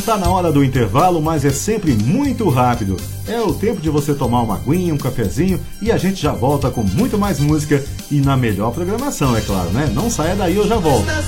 Tá na hora do intervalo, mas é sempre muito rápido. É o tempo de você tomar uma aguinha, um cafezinho e a gente já volta com muito mais música e na melhor programação, é claro, né? Não saia daí, eu já volto.